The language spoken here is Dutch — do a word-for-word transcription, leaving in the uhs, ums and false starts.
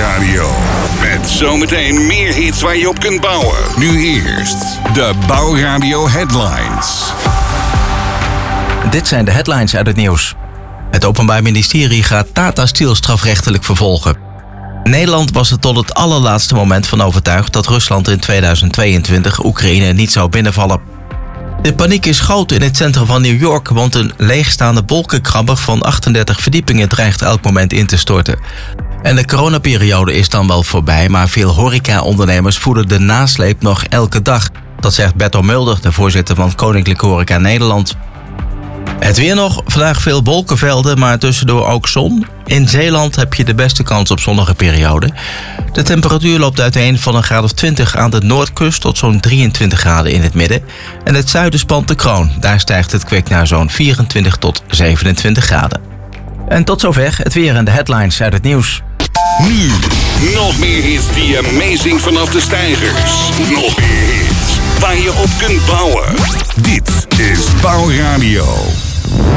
Bouwradio. Met zometeen meer hits waar je op kunt bouwen. Nu eerst de Bouwradio Headlines. Dit zijn de headlines uit het nieuws. Het Openbaar Ministerie gaat Tata Steel strafrechtelijk vervolgen. Nederland was er tot het allerlaatste moment van overtuigd dat Rusland in tweeduizend tweeëntwintig Oekraïne niet zou binnenvallen. De paniek is groot in het centrum van New York, want een leegstaande wolkenkrabber van achtendertig verdiepingen dreigt elk moment in te storten. En de coronaperiode is dan wel voorbij, maar veel horeca-ondernemers voelen de nasleep nog elke dag. Dat zegt Bertel Mulder, de voorzitter van Koninklijke Horeca Nederland. Het weer nog, vandaag veel wolkenvelden, maar tussendoor ook zon. In Zeeland heb je de beste kans op zonnige periode. De temperatuur loopt uiteen van een graad of twintig aan de noordkust tot zo'n drieëntwintig graden in het midden. En het zuiden spant de kroon. Daar stijgt het kwik naar zo'n vierentwintig tot zevenentwintig graden. En tot zover het weer en de headlines uit het nieuws. Nu, nog meer hits die amazing vanaf de stijgers. Nog meer hits waar je op kunt bouwen. Dit is Bouwradio.